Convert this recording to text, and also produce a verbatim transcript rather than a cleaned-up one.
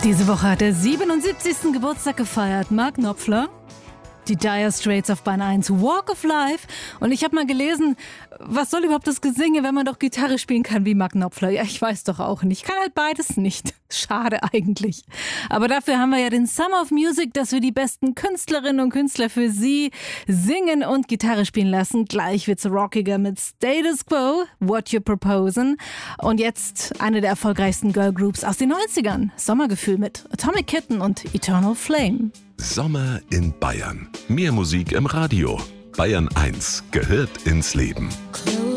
Diese Woche hat er siebenundsiebzigsten Geburtstag gefeiert. Mark Knopfler, die Dire Straits auf Bahn eins, Walk of Life. Und ich habe mal gelesen, was soll überhaupt das Gesinge, wenn man doch Gitarre spielen kann wie Mark Knopfler? Ja, ich weiß doch auch nicht. Ich kann halt beides nicht. Schade eigentlich. Aber dafür haben wir ja den Summer of Music, dass wir die besten Künstlerinnen und Künstler für Sie singen und Gitarre spielen lassen. Gleich wird's rockiger mit Status Quo, What You Proposin'. Und jetzt eine der erfolgreichsten Girlgroups aus den neunzigern. Sommergefühl mit Atomic Kitten und Eternal Flame. Sommer in Bayern. Mehr Musik im Radio. Bayern eins gehört ins Leben.